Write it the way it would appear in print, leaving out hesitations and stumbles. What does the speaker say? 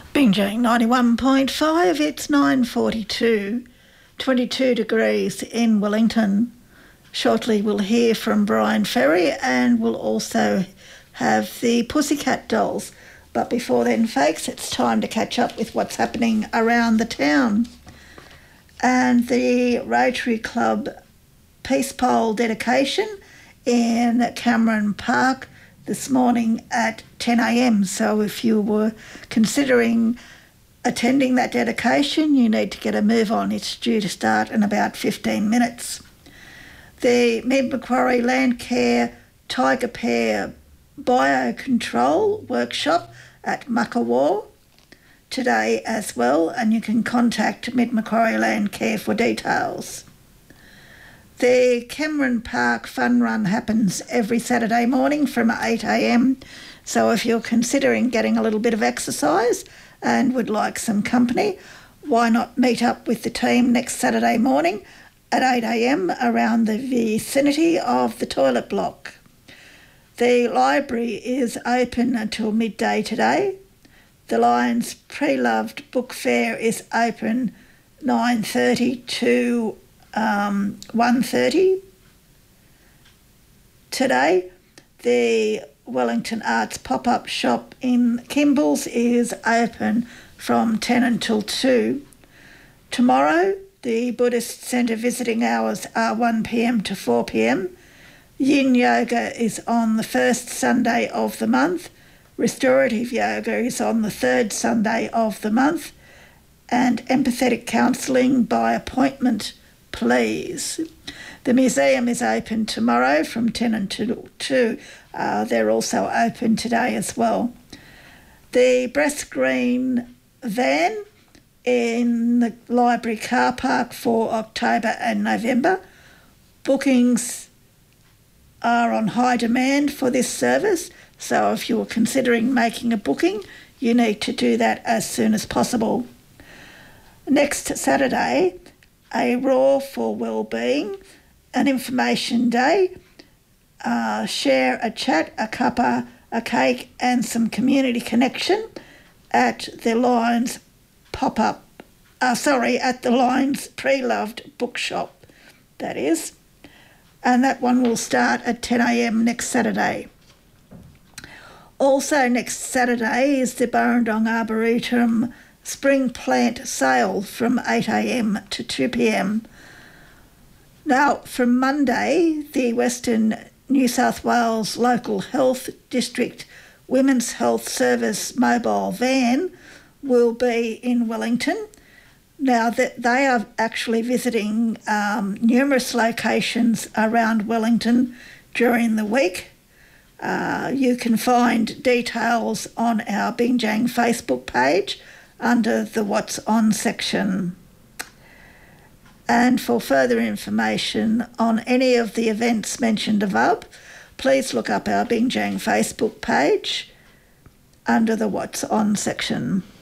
Bingeing 91.5, it's 9:42, 22 degrees in Wellington. Shortly we'll hear from Brian Ferry and we'll also have the Pussycat Dolls. But before then, folks, it's time to catch up with what's happening around the town. And the Rotary Club Peace Pole dedication in Cameron Park this morning at 10 a.m. So if you were considering attending that dedication, you need to get a move on. It's due to start in about 15 minutes. The Mid Macquarie Landcare Tiger Pair Biocontrol Workshop at Muckawa today as well, and you can contact Mid Macquarie Landcare for details. The Cameron Park Fun Run happens every Saturday morning from 8 a.m. So if you're considering getting a little bit of exercise and would like some company, why not meet up with the team next Saturday morning at 8 a.m. around the vicinity of the toilet block. The library is open until midday today. The Lions Pre-Loved Book Fair is open 9:30 to 1:30 today. The Wellington Arts pop-up shop in Kimball's is open from 10 until 2. Tomorrow, the Buddhist Centre visiting hours are 1 p.m. to 4 p.m. Yin Yoga is on the first Sunday of the month. Restorative Yoga is on the third Sunday of the month. And empathetic counselling by appointment, please. The museum is open tomorrow from 10 until 2. They're also open today as well. The Breast Green van in the library car park for October and November. Bookings are on high demand for this service, so if you're considering making a booking, you need to do that as soon as possible. Next Saturday, a Raw for Wellbeing, an information day, share a chat, a cuppa, a cake and some community connection at the Lions at the Lions Pre-Loved Bookshop, that is. And that one will start at 10 a.m. next Saturday. Also next Saturday is the Burrendong Arboretum Spring Plant Sale from 8 a.m. to 2 p.m. Now, from Monday, the Western New South Wales Local Health District Women's Health Service mobile van will be in Wellington. Now, that they are actually visiting numerous locations around Wellington during the week. You can find details on our Binjang Facebook page under the What's On section. And for further information on any of the events mentioned above, please look up our Binjang Facebook page under the What's On section.